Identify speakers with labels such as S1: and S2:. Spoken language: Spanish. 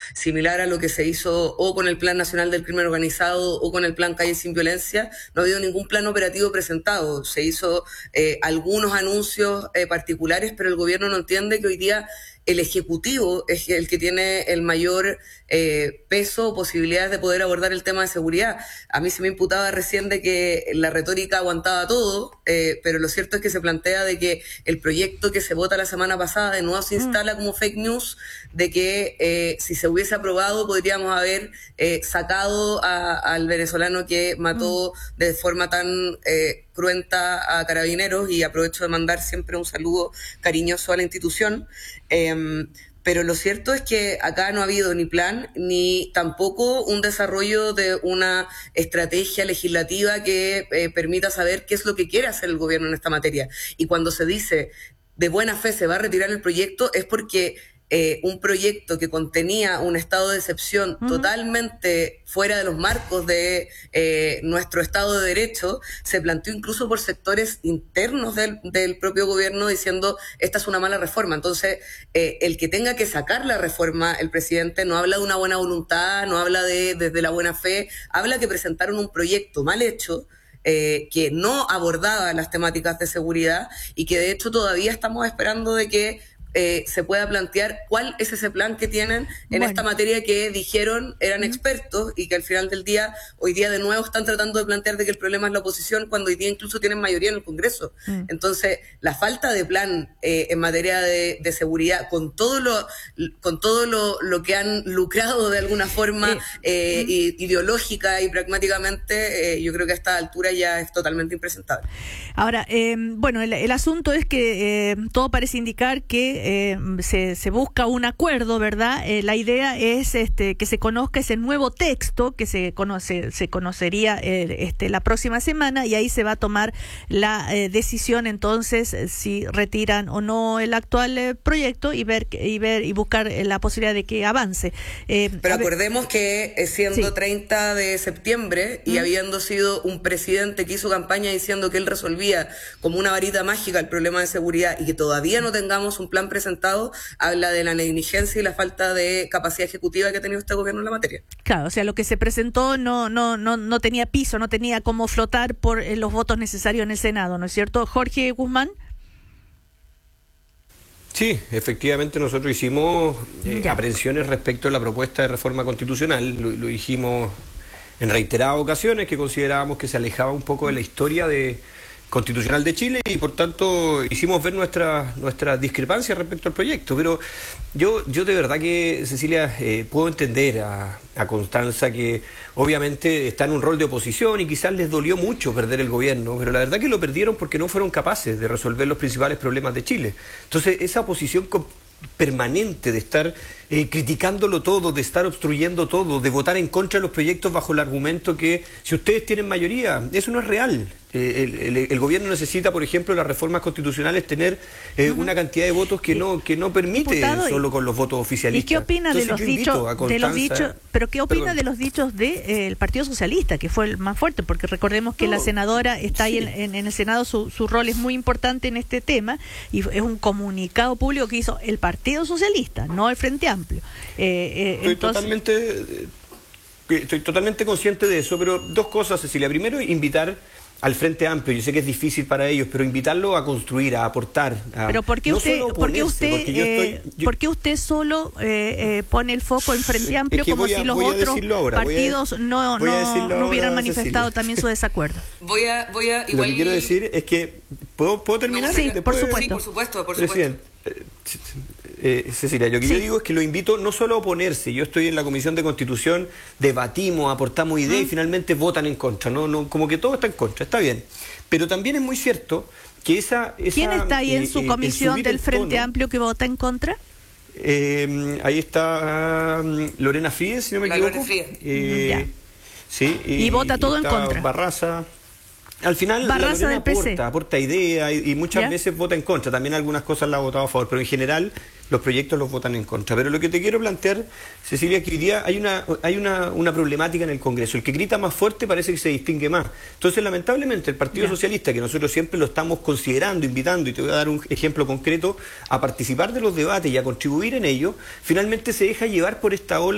S1: similar a lo que se hizo o con el Plan Nacional del Crimen Organizado o con el Plan Calles sin Violencia. No ha habido ningún plan operativo presentado. Se hizo algunos anuncios particulares, pero el gobierno no entiende que hoy día el Ejecutivo es el que tiene el mayor peso o posibilidades de poder abordar el tema de seguridad. A mí se me imputaba recién de que la retórica aguantaba todo, pero lo cierto es que se plantea de que el proyecto que se vota la semana pasada de nuevo se instala como fake news, de que si se hubiese aprobado podríamos haber sacado al venezolano que mató de forma tan cruenta a Carabineros, y aprovecho de mandar siempre un saludo cariñoso a la institución. Pero lo cierto es que acá no ha habido ni plan, ni tampoco un desarrollo de una estrategia legislativa que permita saber qué es lo que quiere hacer el gobierno en esta materia. Y cuando se dice de buena fe se va a retirar el proyecto, es porque un proyecto que contenía un estado de excepción totalmente fuera de los marcos de nuestro Estado de Derecho, se planteó incluso por sectores internos del propio gobierno diciendo esta es una mala reforma. Entonces, el que tenga que sacar la reforma, el presidente no habla de una buena voluntad, no habla desde la buena fe, habla que presentaron un proyecto mal hecho, que no abordaba las temáticas de seguridad y que de hecho todavía estamos esperando de que se pueda plantear cuál es ese plan que tienen en esta materia que dijeron eran expertos y que al final del día, hoy día de nuevo están tratando de plantear de que el problema es la oposición cuando hoy día incluso tienen mayoría en el Congreso. Entonces, la falta de plan en materia de seguridad, con todo lo que han lucrado de alguna forma ideológica y pragmáticamente, yo creo que a esta altura ya es totalmente impresentable.
S2: Ahora, bueno, el asunto es que todo parece indicar que se busca un acuerdo, ¿verdad? La idea es que se conozca ese nuevo texto que se conocería la próxima semana, y ahí se va a tomar la decisión entonces si retiran o no el actual proyecto y buscar la posibilidad de que avance.
S1: Pero acordemos que siendo 30 de septiembre y habiendo sido un presidente que hizo campaña diciendo que él resolvía como una varita mágica el problema de seguridad y que todavía no tengamos un plan presentado, habla de la negligencia y la falta de capacidad ejecutiva que ha tenido este gobierno en la materia.
S2: Claro, o sea, lo que se presentó no tenía piso, no tenía cómo flotar por los votos necesarios en el Senado, ¿no es cierto? Jorge Guzmán.
S3: Sí, efectivamente nosotros hicimos aprehensiones respecto a la propuesta de reforma constitucional, lo dijimos en reiteradas ocasiones, que considerábamos que se alejaba un poco de la historia constitucional de Chile y por tanto hicimos ver nuestras discrepancias respecto al proyecto. Pero yo de verdad que, Cecilia, puedo entender a Constanza que obviamente está en un rol de oposición y quizás les dolió mucho perder el gobierno, pero la verdad que lo perdieron porque no fueron capaces de resolver los principales problemas de Chile. Entonces esa oposición permanente de estar criticándolo todo, de estar obstruyendo todo, de votar en contra de los proyectos bajo el argumento que si ustedes tienen mayoría, eso no es real. El gobierno necesita, por ejemplo, las reformas constitucionales tener una cantidad de votos que no permite, diputado, solo con los votos oficialistas.
S2: ¿Y qué opina de los dichos? Pero ¿qué opina de los dichos del Partido Socialista, que fue el más fuerte? Porque recordemos que la senadora está ahí en el Senado, su rol es muy importante en este tema, y es un comunicado público que hizo el Partido Socialista, no el Frente Amplio.
S3: Estoy totalmente consciente de eso, pero dos cosas, Cecilia. Primero, invitar al Frente Amplio, yo sé que es difícil para ellos, pero invitarlo a construir, a aportar.
S2: Pero ¿por qué usted solo pone el foco en Frente Amplio como si los otros partidos no hubieran manifestado también su desacuerdo?
S1: Lo que
S3: quiero decir es que ¿puedo terminar?
S2: Sí, por supuesto.
S1: Sí, por supuesto.
S3: Presidente, Cecilia, lo que yo digo es que lo invito no solo a oponerse. Yo estoy en la Comisión de Constitución, debatimos, aportamos ideas y finalmente votan en contra. No, como que todo está en contra, está bien. Pero también es muy cierto que esa
S2: ¿Quién está ahí en su comisión del Frente Amplio que vota en contra?
S3: Ahí está Lorena Fríes, si no me equivoco.
S1: Lorena Fríes.
S3: Sí,
S2: y vota todo en contra.
S3: Barraza. Al final
S2: Barraza
S3: la Lorena aporta ideas y muchas veces vota en contra. También algunas cosas la ha votado a favor, pero en general los proyectos los votan en contra. Pero lo que te quiero plantear, Cecilia, es que hoy día hay una problemática en el Congreso. El que grita más fuerte parece que se distingue más. Entonces, lamentablemente, el Partido Socialista, que nosotros siempre lo estamos considerando, invitando, y te voy a dar un ejemplo concreto, a participar de los debates y a contribuir en ello, finalmente se deja llevar por esta ola